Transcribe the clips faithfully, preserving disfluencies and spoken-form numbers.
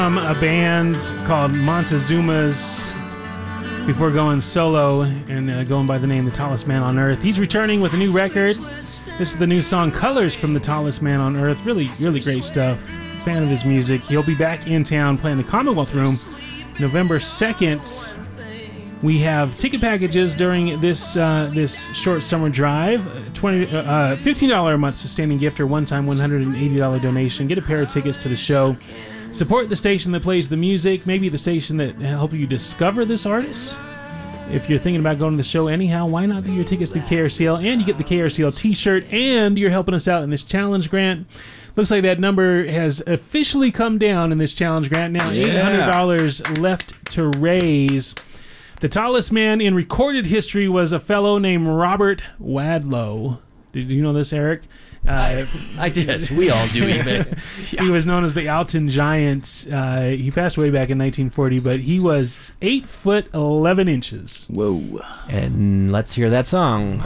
Um, a band called Montezuma's before going solo and uh, going by the name The Tallest Man on Earth. He's returning with a new record. This is the new song Colors from The Tallest Man on Earth. Really, really great stuff. Fan of his music. He'll be back in town playing the Commonwealth Room November second. We have ticket packages during this uh, this short summer drive. twenty, uh, fifteen dollars a month sustaining gift or one-time one hundred eighty dollars donation. Get a pair of tickets to the show. Support the station that plays the music, maybe the station that help you discover this artist. If you're thinking about going to the show anyhow, why not get your tickets to K R C L? And you get the K R C L t-shirt, and you're helping us out in this challenge grant. Looks like that number has officially come down in this challenge grant. Now Yeah. eight hundred dollars left to raise. The tallest man in recorded history was a fellow named Robert Wadlow. Did you know this, Eric? Uh, I, I did. We all do, even. He was known as the Alton Giant. Uh, he passed away back in nineteen forty, but he was eight foot eleven inches. Whoa. And let's hear that song.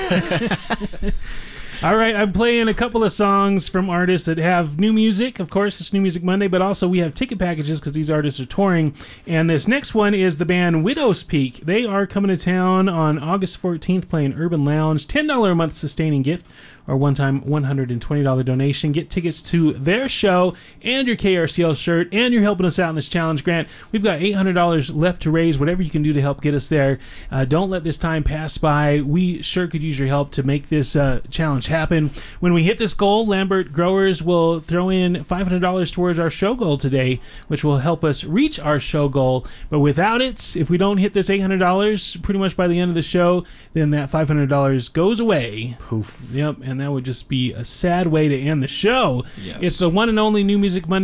All right, I'm playing a couple of songs from artists that have new music. Of course, it's New Music Monday, but also we have ticket packages because these artists are touring. And this next one is the band Widow's Peak. They are coming to town on August fourteenth playing Urban Lounge. ten dollars a month sustaining gift or one-time one hundred twenty dollars donation. Get tickets to their show and your K R C L shirt, and you're helping us out in this challenge grant. We've got eight hundred dollars left to raise, whatever you can do to help get us there. Uh, don't let this time pass by. We sure could use your help to make this uh, challenge happen. When we hit this goal, Lambert Growers will throw in five hundred dollars towards our show goal today, which will help us reach our show goal. But without it, if we don't hit this eight hundred dollars pretty much by the end of the show, then that five hundred dollars goes away. Poof. Yep, and that would just be a sad way to end the show. Yes. It's the one and only New Music Monday.